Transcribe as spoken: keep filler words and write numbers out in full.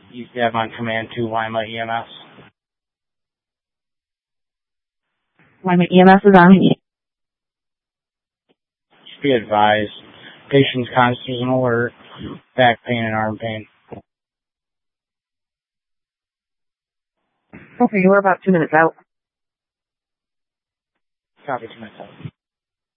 You have on command to Lima E M S. Lima E M S is on me. Just be advised, patient's constant alert, back pain and arm pain. Okay, we're about two minutes out. Copy to myself.